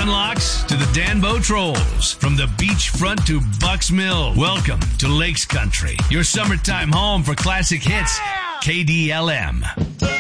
Sunlocks to the Danbo Trolls. From the beachfront to Bucks Mill. Welcome to Lakes Country, your summertime home for classic hits. KDLM.